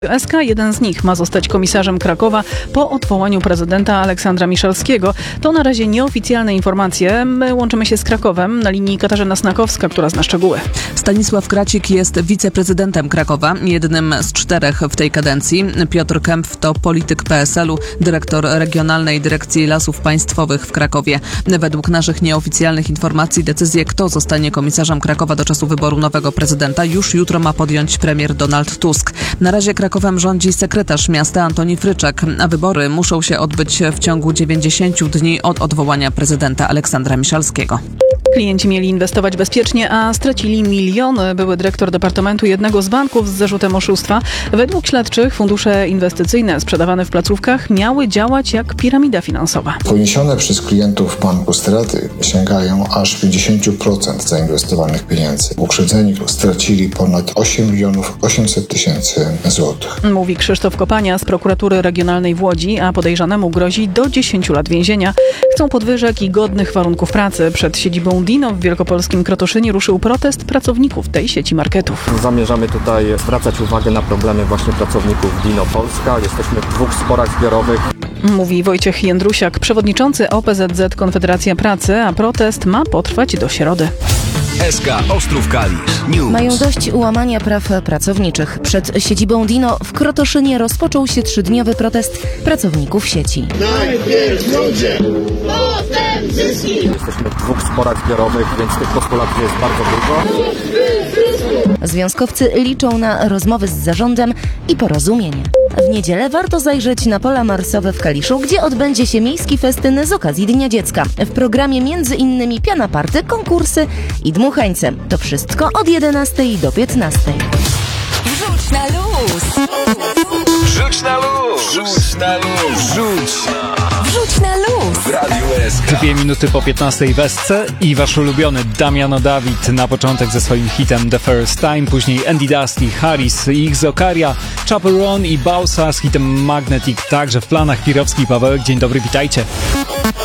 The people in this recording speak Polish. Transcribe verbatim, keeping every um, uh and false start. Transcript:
S K, jeden z nich ma zostać komisarzem Krakowa po odwołaniu prezydenta Aleksandra Miszalskiego. To na razie nieoficjalne informacje. My łączymy się z Krakowem. Na linii Katarzyna Snakowska, która zna szczegóły. Stanisław Kracik jest wiceprezydentem Krakowa, jednym z czterech w tej kadencji. Piotr Kempf to polityk P S L u, dyrektor Regionalnej Dyrekcji Lasów Państwowych w Krakowie. Według naszych nieoficjalnych informacji decyzję, kto zostanie komisarzem Krakowa do czasu wyboru nowego prezydenta, już jutro ma podjąć premier Donald Tusk. Na razie Krakowem rządzi sekretarz miasta Antoni Fryczek, a wybory muszą się odbyć w ciągu dziewięćdziesięciu dni od odwołania prezydenta Aleksandra Miszalskiego. Klienci mieli inwestować bezpiecznie, a stracili miliony. Były dyrektor departamentu jednego z banków z zarzutem oszustwa. Według śledczych fundusze inwestycyjne sprzedawane w placówkach miały działać jak piramida finansowa. Poniesione przez klientów banku straty sięgają aż pięćdziesiąt procent zainwestowanych pieniędzy. Uprzedzeni stracili ponad osiem milionów osiemset tysięcy złotych. Mówi Krzysztof Kopania z prokuratury regionalnej w Łodzi, a podejrzanemu grozi do dziesięciu lat więzienia. Chcą podwyżek i godnych warunków pracy. Przed siedzibą Dino w wielkopolskim Krotoszynie ruszył protest pracowników tej sieci marketów. Zamierzamy tutaj zwracać uwagę na problemy właśnie pracowników Dino Polska. Jesteśmy w dwóch sporach zbiorowych. Mówi Wojciech Jędrusiak, przewodniczący O P Z Z Konfederacja Pracy, a protest ma potrwać do środy. S K Ostrów Kalisz News. Mają dość ułamania praw pracowniczych. Przed siedzibą Dino w Krotoszynie rozpoczął się trzydniowy protest pracowników sieci. Najpierw ludzie, potem zyski. Jesteśmy w dwóch sporach zbiorowych, więc tych postulatów jest bardzo dużo. Związkowcy liczą na rozmowy z zarządem i porozumienie. W niedzielę warto zajrzeć na pola marsowe w Kaliszu, gdzie odbędzie się miejski festyn z okazji Dnia Dziecka. W programie między innymi piana party, konkursy i dmuchańce. To wszystko od jedenastej do piętnastej. Wrzuć na luz! Wrzuć na luz! Wrzuć na luz! Wrzuć! Wrzuć na luz! W Radiu S K. Dwie minuty po piętnastej wesce i wasz ulubiony Damiano David na początek ze swoim hitem The First Time, później Andy Dusty, Harris i ich Zokaria, Chaperon i Bausa z hitem Magnetic, także w planach Kirowski i Pawełek. Dzień dobry, witajcie.